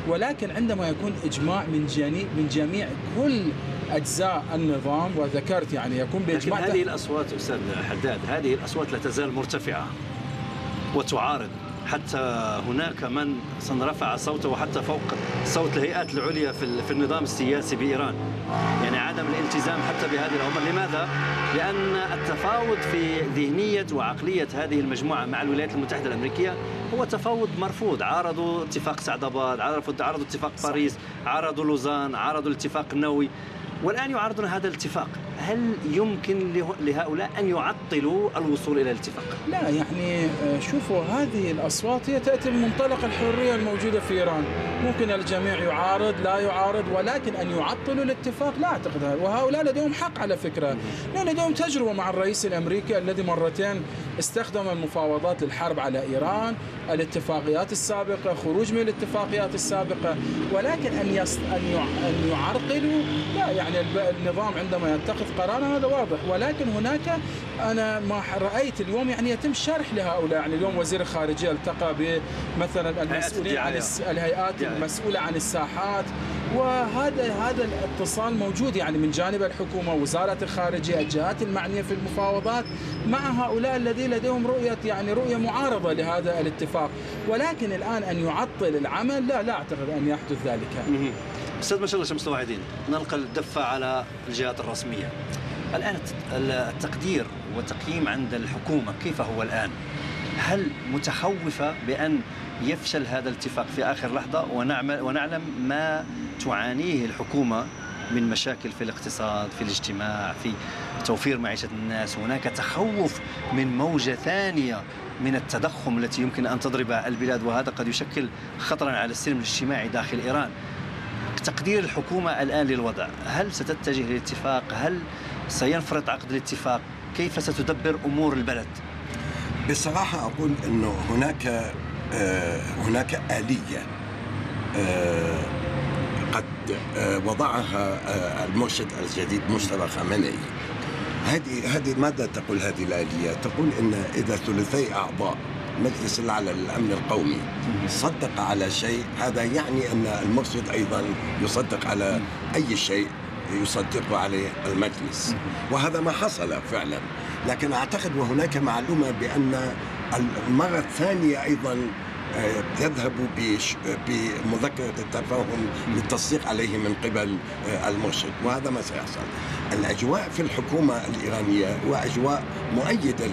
ولكن عندما يكون إجماع من جميع كل أجزاء النظام، وذكرت يعني يكون بإجماع. لكن هذه الأصوات أستاذ حداد، هذه الأصوات لا تزال مرتفعة وتعارض، حتى هناك من رفع صوته حتى فوق صوت الهيئات العليا في النظام السياسي بإيران، يعني عدم الالتزام حتى بهذه الأمور. لماذا؟ لأن التفاوض في ذهنية وعقلية هذه المجموعة مع الولايات المتحدة الأمريكية هو تفاوض مرفوض. عارضوا اتفاق سعداباد، عارضوا اتفاق باريس، عارضوا لوزان، عارضوا الاتفاق النووي، والآن يعارضون هذا الاتفاق. هل يمكن لهؤلاء أن يعطلوا الوصول إلى الاتفاق؟ لا، يعني شوفوا، هذه الأصوات هي تأتي من منطلق الحرية الموجودة في إيران. ممكن الجميع يعارض، لا يعارض، ولكن أن يعطلوا الاتفاق لا أعتقد هذا. وهؤلاء لديهم حق على فكرة، لأن لديهم تجربة مع الرئيس الأمريكي الذي مرتين استخدم المفاوضات للحرب على إيران، الاتفاقيات السابقة، خروج من الاتفاقيات السابقة. ولكن أن يعرقلوا لا، يعني النظام عندما يتخذ قرار هذا واضح. ولكن هناك أنا ما رأيت اليوم يعني يتم شرح لهؤلاء. يعني اليوم وزير الخارجية التقى بمثلا المسؤولين عن الهيئات المسؤولة عن الساحات، وهذا الاتصال موجود يعني من جانب الحكومة، وزارة الخارجية، الجهات المعنية في المفاوضات مع هؤلاء الذين لديهم رؤية معارضة لهذا الاتفاق. ولكن الآن أن يعطل العمل لا أعتقد أن يحدث ذلك. أستاذ ما شاء الله شمس الواحدين، نلقى الدفة على الجهات الرسمية. الآن التقدير والتقييم عند الحكومة كيف هو الآن؟ هل متخوفة بأن يفشل هذا الاتفاق في آخر لحظة؟ ونعلم ما تعانيه الحكومة من مشاكل في الاقتصاد، في الاجتماع، في توفير معيشة الناس. هناك تخوف من موجة ثانية من التضخم التي يمكن أن تضرب البلاد، وهذا قد يشكل خطرا على السلم الاجتماعي داخل إيران. تقدير الحكومة الآن للوضع، هل ستتجه للاتفاق؟ هل سينفرط عقد الاتفاق؟ كيف ستدبر أمور البلد؟ بصراحة أقول أنه هناك آلية قد وضعها المرشد الجديد مجتبى خامنئي. هذه ماذا تقول هذه الآلية؟ تقول أن إذا ثلثي أعضاء مجلس الأعلى للأمن القومي صدق على شيء، هذا يعني أن المرشد أيضا يصدق على أي شيء يصدق عليه المجلس، وهذا ما حصل فعلا. لكن أعتقد وهناك معلومة بأن المرة الثانية أيضا يذهب بمذكرة التفاهم للتصديق عليه من قبل المرشد، وهذا ما سيحصل. الأجواء في الحكومة الإيرانية وأجواء مؤيدة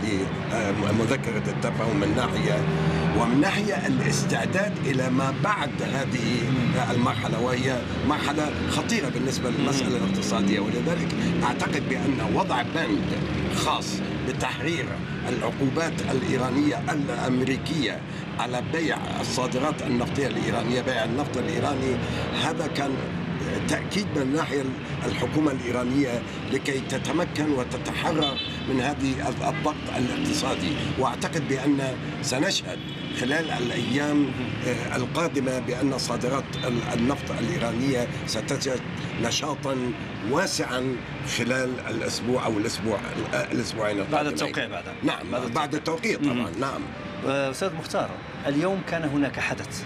لمذكرة التفاهم من ناحية، ومن ناحية الاستعداد إلى ما بعد هذه المرحلة، وهي مرحلة خطيرة بالنسبة للمسألة الاقتصادية. ولذلك أعتقد بأن وضع بند خاص بتحرير العقوبات الإيرانية الأمريكية على بيع الصادرات النفطية الإيرانية، بيع النفط الإيراني، هذا كان تأكيد من ناحية الحكومة الإيرانية لكي تتمكن وتتحرر من هذه الضغط الاقتصادي. وأعتقد بأن سنشهد خلال الأيام القادمة بأن صادرات النفط الإيرانية ستجد نشاطا واسعا خلال الأسبوع أو الأسبوعين القادمين بعد التوقيع. نعم، بعد التوقيع طبعا. نعم. أستاذ مختار، اليوم كان هناك حدث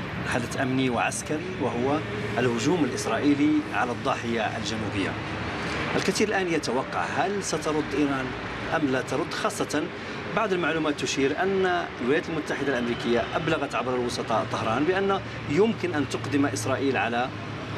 أمني وعسكري، وهو الهجوم الإسرائيلي على الضاحية الجنوبية. الكثير الآن يتوقع هل سترد إيران أم لا ترد، خاصة بعض المعلومات تشير أن الولايات المتحدة الأمريكية أبلغت عبر الوسطاء طهران بأن يمكن أن تقدم إسرائيل على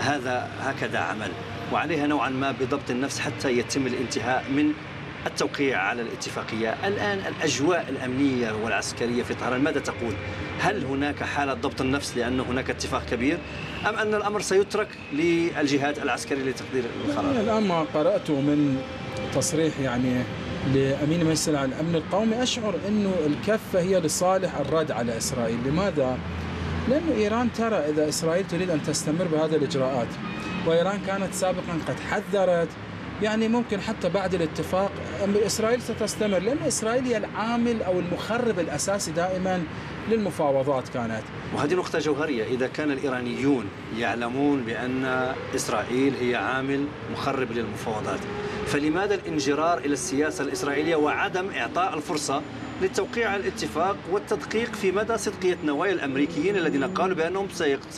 هكذا عمل، وعليها نوعا ما بضبط النفس حتى يتم الانتهاء من التوقيع على الاتفاقية. الآن الأجواء الأمنية والعسكرية في طهران ماذا تقول؟ هل هناك حالة ضبط النفس لأن هناك اتفاق كبير، أم أن الأمر سيترك للجهات العسكرية لتقدير القرار؟ الآن ما قرأته من تصريح يعني لأمين مجلس الأمن القومي أشعر أنه الكفة هي لصالح الرد على إسرائيل. لماذا؟ لأن إيران ترى إذا إسرائيل تريد أن تستمر بهذه الإجراءات، وإيران كانت سابقا قد حذرت، يعني ممكن حتى بعد الاتفاق إسرائيل ستستمر، لأن إسرائيل هي العامل أو المخرب الأساسي دائما للمفاوضات كانت. وهذه نقطة جوهرية، إذا كان الإيرانيون يعلمون بأن إسرائيل هي عامل مخرب للمفاوضات، فلماذا الانجرار إلى السياسة الإسرائيلية وعدم إعطاء الفرصة للتوقيع على الاتفاق والتدقيق في مدى صدقية نوايا الأمريكيين الذين قالوا بأنهم